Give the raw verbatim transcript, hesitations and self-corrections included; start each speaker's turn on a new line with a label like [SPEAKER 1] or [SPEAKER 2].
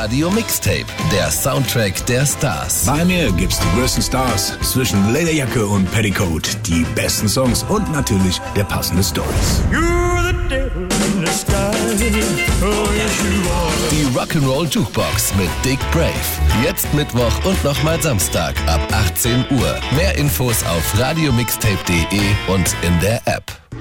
[SPEAKER 1] Radio Mixtape, der Soundtrack der Stars.
[SPEAKER 2] Bei mir gibt's die größten Stars zwischen Lederjacke und Petticoat, die besten Songs und natürlich der passende Stories.
[SPEAKER 1] Die Rock'n'Roll Jukebox mit Dick Brave. Jetzt Mittwoch und nochmal Samstag ab achtzehn Uhr. Mehr Infos auf radiomixtape punkt de und in der App.